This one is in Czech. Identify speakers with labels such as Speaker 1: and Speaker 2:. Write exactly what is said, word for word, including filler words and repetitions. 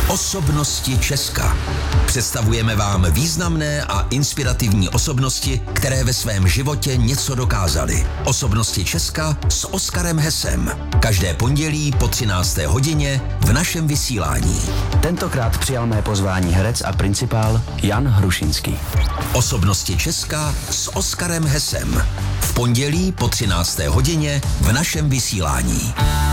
Speaker 1: Osobnosti Česka. Představujeme vám významné a inspirativní osobnosti, které ve svém životě něco dokázaly. Osobnosti Česka s Oskarem Hesem. Každé pondělí po třinácté hodině v našem vysílání.
Speaker 2: Tentokrát přijal mé pozvání herec a principál Jan Hrušinský.
Speaker 1: Osobnosti Česka s Oskarem Hesem. V pondělí po třinácté hodině v našem vysílání.